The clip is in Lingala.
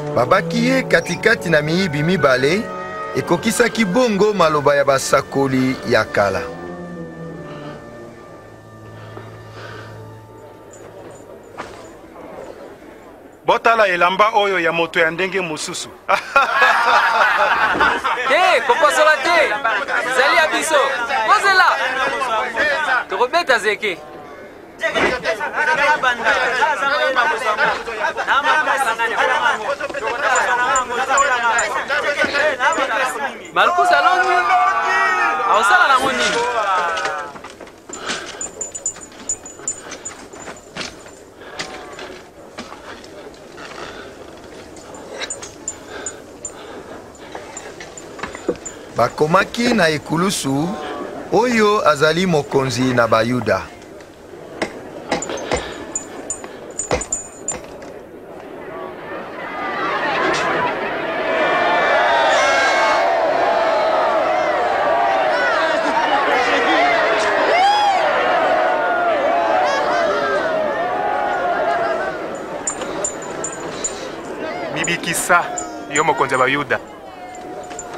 babaki ye katikati na miyibi mibale ekokisaki bongo maloba ya basakoli ya kala. Botala elamba oyo ya moto ya ndenge mosusu. Te, kopasola te. Zali abiso. Kozela. Tokobeta zeke. Marcus alongi. Awasala na ngoni. Bakomaki na ekulusu oyo azali mokonzi na Bayuda. Bibikisa yo mokonzi wa Bayuda.